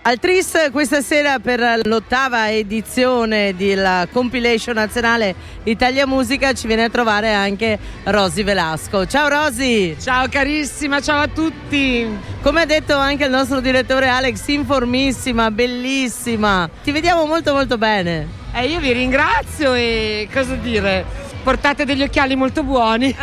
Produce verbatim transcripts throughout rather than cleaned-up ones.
Al Tris questa sera per l'ottava edizione della compilation nazionale Italia Musica ci viene a trovare anche Rosy Velasco. Ciao Rosy! Ciao carissima, ciao a tutti! Come ha detto anche il nostro direttore Alex, informissima, bellissima. Ti vediamo molto molto bene. Eh, io vi ringrazio e cosa dire, portate degli occhiali molto buoni.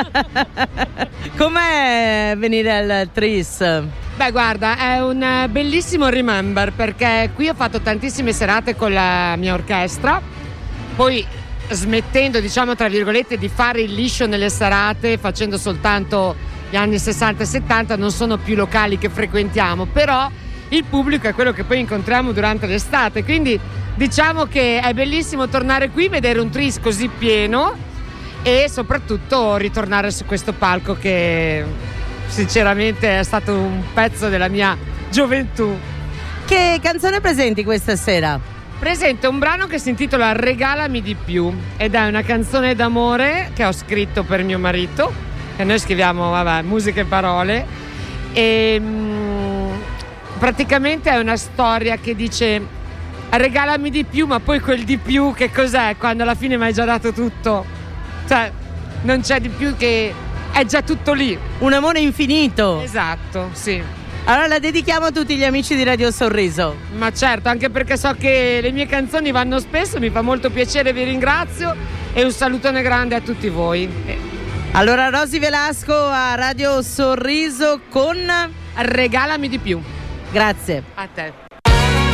Com'è venire al Tris? Beh guarda, è un bellissimo remember perché qui ho fatto tantissime serate con la mia orchestra, poi smettendo diciamo tra virgolette di fare il liscio nelle serate, facendo soltanto gli anni sessanta e settanta, non sono più locali che frequentiamo, però il pubblico è quello che poi incontriamo durante l'estate, quindi diciamo che è bellissimo tornare qui, vedere un Tris così pieno e soprattutto ritornare su questo palco che sinceramente è stato un pezzo della mia gioventù. Che canzone presenti questa sera? Presento un brano che si intitola Regalami di più ed è una canzone d'amore che ho scritto per mio marito, che noi scriviamo vabbè, musica e parole, e mh, praticamente è una storia che dice regalami di più, ma poi quel di più che cos'è quando alla fine mi hai già dato tutto, cioè non c'è di più, che è già tutto lì. Un amore infinito. Esatto, sì. Allora la dedichiamo a tutti gli amici di Radio Sorriso. Ma certo, anche perché so che le mie canzoni vanno spesso, mi fa molto piacere, vi ringrazio e un salutone grande a tutti voi. Allora Rosy Velasco a Radio Sorriso con Regalami di più. Grazie. A te.